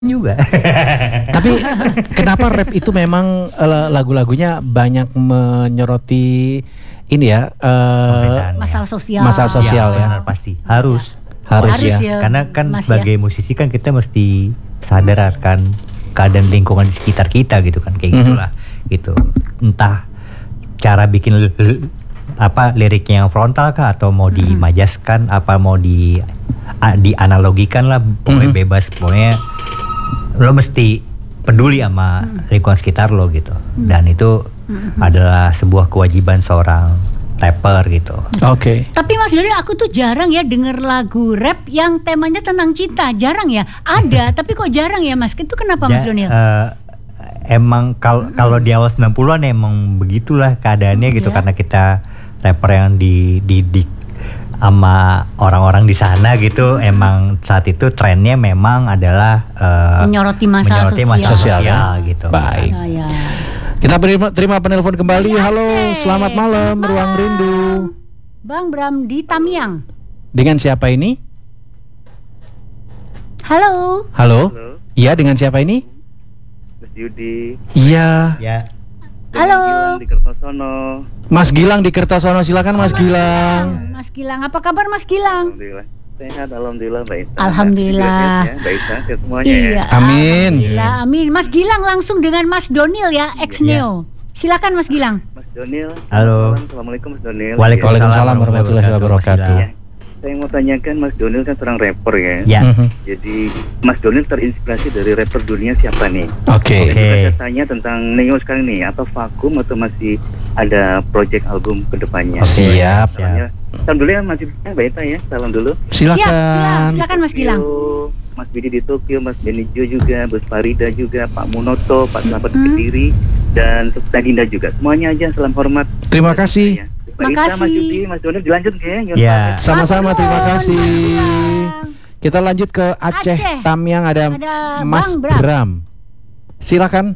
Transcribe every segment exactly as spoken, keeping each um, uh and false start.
juga. Tapi kenapa rap itu memang uh, lagu-lagunya banyak menyoroti ini ya uh, masalah sosial. Masalah sosial ya. Benar, pasti harus. Harus, harus ya. ya. Karena kan Mas sebagai ya. musisi kan kita mesti sadar akan keadaan lingkungan di sekitar kita gitu kan, kayak Mm-hmm. gitulah gitu. Entah cara bikin l- l- apa liriknya yang frontal kah atau mau Mm-hmm. dimajaskan, apa mau di a, dianalogikan lah, pokoknya Mm-hmm. bebas, pokoknya lo mesti peduli sama lingkungan sekitar lo gitu. Dan itu adalah sebuah kewajiban seorang rapper gitu. Oke. Tapi Mas Doni, aku tuh jarang ya denger lagu rap yang temanya tentang cinta. Jarang ya. Ada, tapi kok jarang ya Mas? Itu kenapa Mas Ja- Doni? eh, emang kalau kalau di awal sembilan puluhan emang begitulah keadaannya gitu, Iya. karena kita rapper yang dididik sama orang-orang di sana gitu. Emang saat itu trennya memang adalah eh, Menyoroti masalah menyoroti sosial. masalah Sosial, sosial, ya. gitu. Baik. Ya, ya. Kita terima, terima penelpon kembali. Hai, Halo, Aceh. selamat malam, Selamat Ruang malam. Rindu. Bang Bram di Tamiang. Dengan siapa ini? Halo. Halo. Halo, Iya, dengan siapa ini? Mas Yudi. Iya, Ya, Dengan Halo. Gilang di Kertosono. Mas Gilang di Kertosono. Silakan Mas Gilang. Mas Gilang, apa kabar Mas Gilang? Alhamdulillah. Sehat, alhamdulillah, Mbak Isa. Alhamdulillah. Juga sehat ya, Mbak Isa, sehat semuanya Iya. ya. Amin. Alhamdulillah, amin. Mas Gilang langsung dengan Mas Donil ya, ex Neo. Silakan Mas Gilang. Mas Donil. Halo. Assalamualaikum Mas Donil. Waalaikumsalam warahmatullahi wabarakatuh. Ya, saya mau tanyakan, Mas Donil kan seorang rapper ya. ya. Mhm. Jadi Mas Donil terinspirasi dari rapper dunia siapa nih? Oke. Oke. Juga saya tanya tentang Neo sekarang nih, atau vakum atau masih ada project album kedepannya? Siap. Soalnya, salam dulu ya Mas Yudi, Mbak Isa ya, salam dulu. Siap, siap. Silakan. Silakan Mas Gilang. Tokyo, Mas Bidi di Tokyo, Mas Benijo juga, Bos Farida juga, Pak Munoto, Pak Selamat Hmm. Kediri, dan Nadinda juga. Semuanya aja salam hormat. Terima kasih. Mbak Isa, Mas Makasih. Yudi, Mas Donil dilanjut ya. Ya. Sama-sama, terima Mas kasih. Gilang. Kita lanjut ke Aceh, Aceh. Tamiang ada, Ada Mas Bang Bram. Bram. Silakan.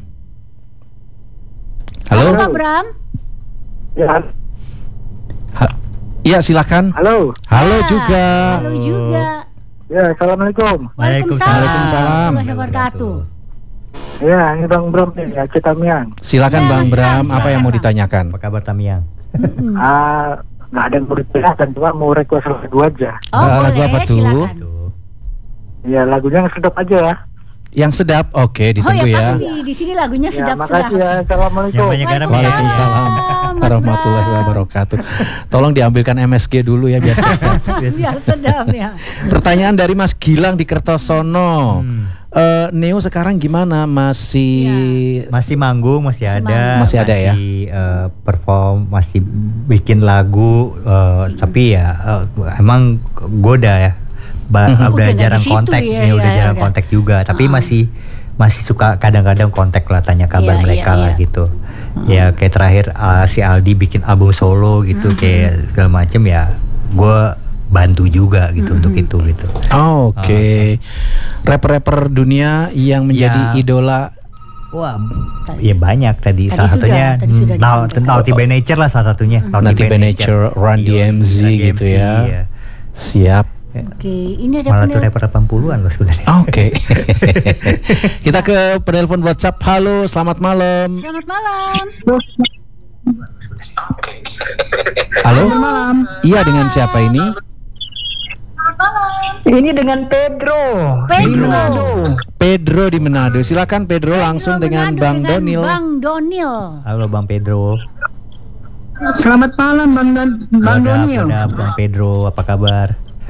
Halo Halo. Pak Bram. Ya, Ha- Iya, silakan. halo. Halo Ya, juga. Halo juga. Ya, assalamualaikum. Waalaikumsalam. Waalaikumsalam. warahmatullahi wabarakatuh. Ya, ini Bang Bram nih, ya, Citamiang. Silakan Ya, Bang Mas Bram, Bram, apa yang mau silakan, ditanyakan? Apa kabar Tamiang? Mm-mm. Ah, nggak ada yang mau ditanyakan, cuma mau request lagu aja. Oh, Eh, lagu boleh, apa tuh? silakan. Tuh. Ya, lagunya yang sedap aja ya. Yang sedap, oke, Oh ditunggu ya ya. pasti, di sini lagunya Ya, sedap makasih sedap. ya. Assalamualaikum. Yang banyak garam. Waalaikumsalam Mas warahmatullahi Bram. wabarakatuh. Tolong diambilkan M S G dulu ya biar sedap. Biar sedap ya. Pertanyaan dari Mas Gilang di Kertosono. Hmm. Eh, Neo sekarang gimana? Masih Masih manggung, masih Masih ada, manggung. Masih ada ya? eh, perform, masih bikin lagu, eh, tapi ya eh, emang gue udah ya, ba- Mhm. udah Udah nggak jarang di situ kontak, ya, ya, udah ya, jarang udah. kontak juga, tapi Ah. masih masih suka kadang-kadang kontak lah, tanya kabar Iya, mereka iya, lah iya. gitu. Ya kayak terakhir ah, si Aldi bikin album solo gitu, Mhm. kayak segala macem ya, gue bantu juga gitu untuk itu gitu. Oh, oke. Rapper-rapper dunia yang menjadi Ya. idola. Wah, Tadi- ya banyak tadi. tadi salah sudah, satunya tadi sudah Nau- disampaikan. Naughty by Nature lah salah satunya. Naughty by Nature, Run D M Z Iya, gitu D M Z, ya. iya. Siap. Oke, ini ada Malah tuh penel- rapper delapan puluhan loh sebenarnya. Oke. Kita ke penelpon WhatsApp. Halo, selamat malam. Selamat malam. Halo. Malam. Iya, dengan siapa ini? Ini dengan Pedro. Pedro. Pedro di Manado. Silakan Pedro langsung Pedro dengan Manado Bang dengan Donil. Bang Donil. Halo Bang Pedro. Selamat malam, Bang Dan Bang Ada, Donil. ada Bang Pedro, apa kabar?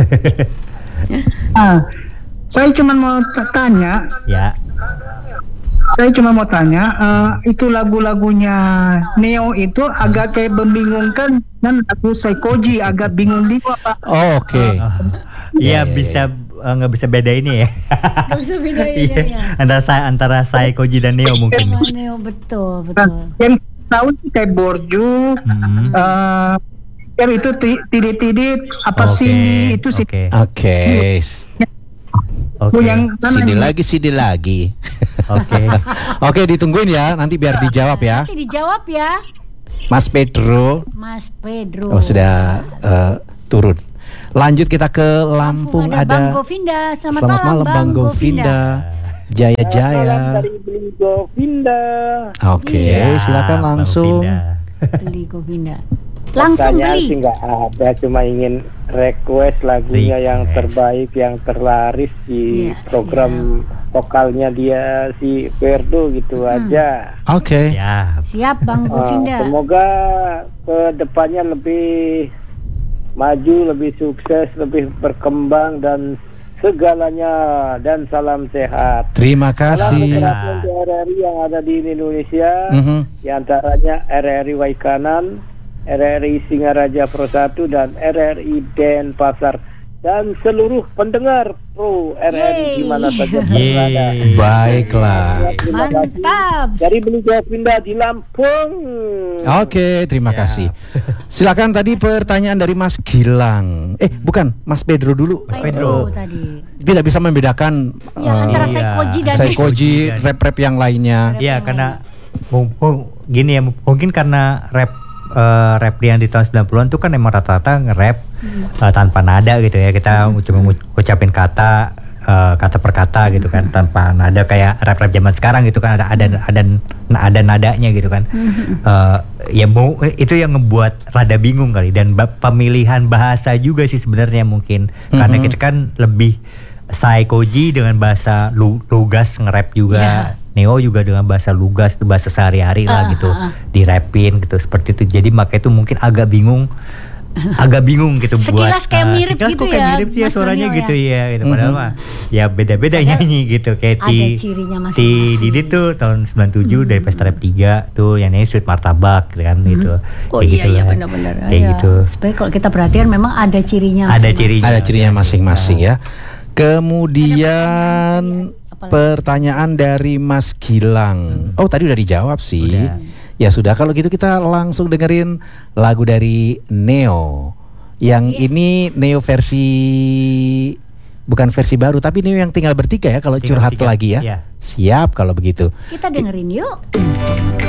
Ah, saya cuma mau t- tanya, Ya, saya cuma mau tanya, eh, itu lagu-lagunya Neo itu agak kayak membingungkan dan lagu Saikoji agak bingung-bingung apa? Oh, oke. iya iya, bisa eh, nggak bisa beda ini ya. Gak bisa bedain Iya, ya. antara saya antara saya Koji dan Neo mungkin. Sama Neo, betul, Nah, betul. yang tahu sih kayak Borju, Hmm. eh yang itu ti- tidit-tidit apa Oke, sini itu sih. Oke. Oke. Oke. Yang mana Sini nih? lagi, sini lagi. Oke. Oke, ditungguin ya. Nanti biar dijawab ya. Nanti dijawab ya, Mas Pedro. Mas Pedro. Oh, sudah eh, turun. Lanjut kita ke Lampung, ada, Bang ada. Govinda. Selamat, Selamat malam, Bang Govinda. Govinda. Jaya Salam Jaya. dari Beli Govinda. Oke, Ya, silakan Bang langsung. Govinda. Beli Govinda. Langsung Pertanyaan beli. sih nggak ada, cuma ingin request lagunya yang Request. terbaik, yang terlaris di Iya, program vokalnya dia si Ferdo gitu aja. Oke. Ya, Siap Bang Uh, Govinda. semoga ke depannya lebih maju, lebih sukses, lebih berkembang dan segalanya, dan salam sehat. Terima Salam kasih. beberapa R R I yang ada di Indonesia, Mhm. di antaranya R R I Waikanan, R R I Singaraja Pro satu, dan R R I Denpasar, dan seluruh pendengar Pro R R I Yeay. di mana saja Yeay. berada. Baiklah. Terima kasih. Mantap. Dari Beli Govinda di Lampung. Oke, terima Ya. kasih. Silakan tadi pertanyaan dari Mas Gilang. Eh, bukan, Mas Pedro dulu. Mas Itu Pedro. tadi. Tidak bisa membedakan Ya, eh, antara Iya. Saikoji dan Saikoji, dan- rap-rap yang lainnya. Iya, karena mumpung gini ya, mungkin karena rap eh, rap yang di tahun sembilan puluhan itu kan emang rata-rata nge-rap eh, tanpa nada gitu ya. Kita cuma ngu- ngucapin kata eh, kata per kata gitu kan, tanpa nada kayak rap-rap zaman sekarang gitu kan, ada ada ada ada nadanya gitu kan. Eh, ya mau itu yang ngebuat rada bingung kali, dan ba- pemilihan bahasa juga sih sebenarnya mungkin karena Mhm. kita kan lebih Saikoji dengan bahasa lu- lugas nge-rap juga. Iya. Neo juga dengan bahasa lugas, itu bahasa sehari-hari lah Ah, gitu, ah, ah. dirapin gitu seperti itu. Jadi makanya itu mungkin agak bingung, agak bingung gitu buat. Sekilas kayak ah, mirip sekilas gitu kok kayak ya, mirip sih ya Mas suaranya Daniel gitu ya. ya, gitu. Padahal Mhm. mah ya beda-beda Padahal nyanyi gitu kayak ada Ti cirinya Ti masing-masing. Didi tuh tahun sembilan puluh tujuh dari Pesta Rap tiga tuh yang nyanyi Sweet Martabak gitu kan gitu. Oh Kayak iya gitu iya lah. benar-benar. Kayak Iya. gitu. Sebenarnya kalau kita perhatikan memang ada cirinya. Ada masing-masing. cirinya. Ada cirinya masing-masing ya. Kemudian Apalagi? pertanyaan dari Mas Gilang. Oh, tadi udah dijawab sih. Udah. Ya sudah, kalau gitu kita langsung dengerin lagu dari Neo. Yang ini Neo versi, bukan versi baru, tapi Neo yang tinggal bertiga ya kalau Tinggal curhat bertiga. lagi ya. Iya. Siap kalau begitu. Kita dengerin yuk.